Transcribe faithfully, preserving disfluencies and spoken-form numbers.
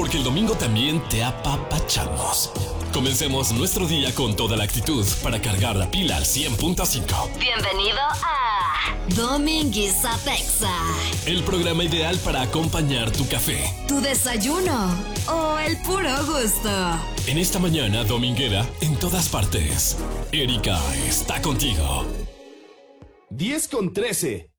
porque el domingo también te apapachamos. Comencemos nuestro día con toda la actitud para cargar la pila al cien punto cinco. Bienvenido a Dominguiza Pexa, el programa ideal para acompañar tu café, tu desayuno o el puro gusto. En esta mañana dominguera, en todas partes, Erika está contigo. diez con trece.